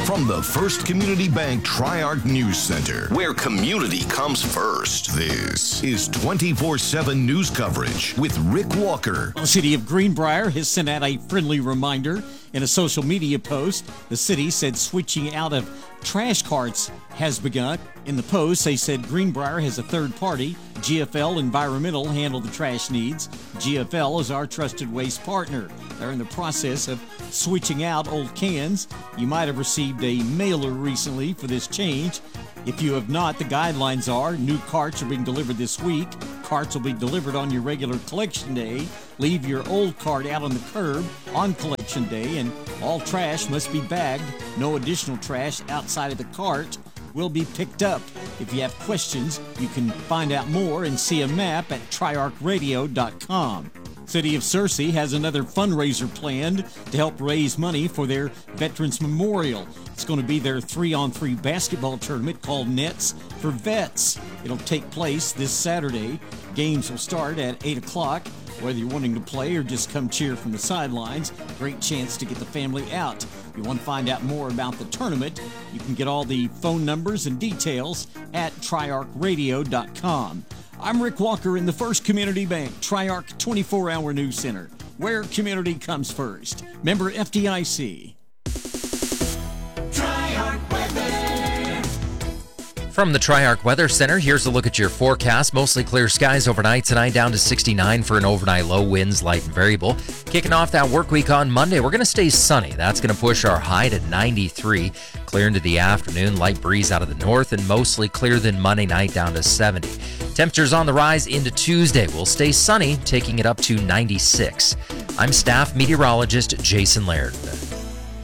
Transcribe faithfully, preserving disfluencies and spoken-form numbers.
From the First Community Bank Tri-Arc News Center, where community comes first. This is twenty-four seven news coverage with Rick Walker. The city of Greenbrier has sent out a friendly reminder in a social media post. The city said switching out of trash carts has begun. In the post, they said Greenbrier has a third party. G F L Environmental handle the trash needs. G F L is our trusted waste partner. They're in the process of switching out old cans. You might have received a mailer recently for this change. If you have not, the guidelines are new carts are being delivered this week. Carts will be delivered on your regular collection day. Leave your old cart out on the curb on collection day, and all trash must be bagged. No additional trash outside of the cart will be picked up. If you have questions, you can find out more and see a map at tri arc radio dot com. City of Searcy has another fundraiser planned to help raise money for their Veterans Memorial. It's going to be their three-on-three basketball tournament called Nets for Vets. It'll take place this Saturday. Games will start at eight o'clock. Whether you're wanting to play or just come cheer from the sidelines, great chance to get the family out. If you want to find out more about the tournament, you can get all the phone numbers and details at tri arc radio dot com. I'm Rick Walker in the First Community Bank Tri-Arc twenty-four hour News Center, where community comes first. Member F D I C. Tri-Arc weather. From the Tri-Arc Weather Center, here's a look at your forecast. Mostly clear skies overnight tonight, down to sixty-nine for an overnight low, winds light and variable. Kicking off that work week on Monday, we're going to stay sunny. That's going to push our high to ninety-three. Clear into the afternoon, light breeze out of the north, and mostly clear then Monday night down to seventy. Temperatures on the rise into Tuesday. We'll stay sunny, taking it up to ninety-six. I'm staff meteorologist Jason Laird.